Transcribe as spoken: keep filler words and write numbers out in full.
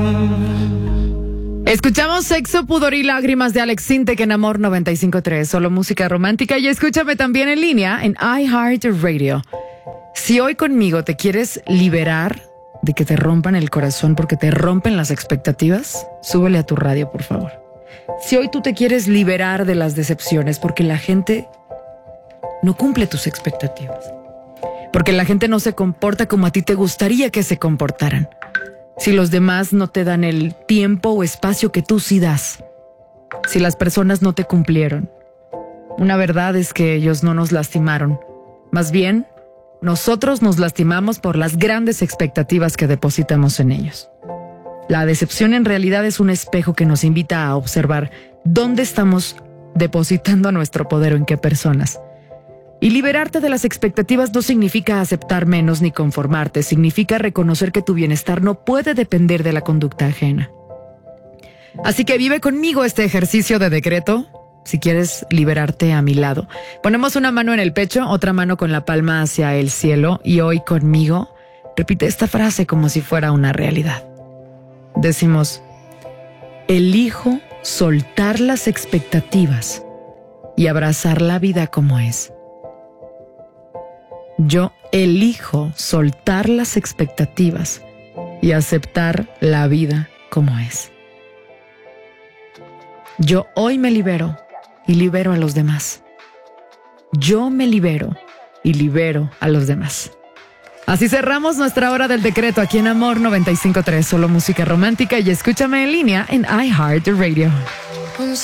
Escuchamos Sexo, Pudor y Lágrimas de Alex Sintek en Amor noventa y cinco punto tres, solo música romántica. Y escúchame también en línea en iHeartRadio. Si hoy conmigo te quieres liberar de que te rompan el corazón porque te rompen las expectativas, súbele a tu radio, por favor. Si hoy tú te quieres liberar de las decepciones porque la gente no cumple tus expectativas, porque la gente no se comporta como a ti te gustaría que se comportaran, si los demás no te dan el tiempo o espacio que tú sí das, si las personas no te cumplieron, una verdad es que ellos no nos lastimaron. Más bien, nosotros nos lastimamos por las grandes expectativas que depositamos en ellos. La decepción en realidad es un espejo que nos invita a observar dónde estamos depositando nuestro poder o en qué personas. Y liberarte de las expectativas no significa aceptar menos ni conformarte, significa reconocer que tu bienestar no puede depender de la conducta ajena. Así que vive conmigo este ejercicio de decreto, si quieres liberarte a mi lado. Ponemos una mano en el pecho, otra mano con la palma hacia el cielo, y hoy conmigo repite esta frase como si fuera una realidad. Decimos: elijo soltar las expectativas y abrazar la vida como es. Yo elijo soltar las expectativas y aceptar la vida como es. Yo hoy me libero y libero a los demás. Yo me libero y libero a los demás. Así cerramos nuestra hora del decreto aquí en Amor noventa y cinco punto tres, solo música romántica, y escúchame en línea en iHeartRadio.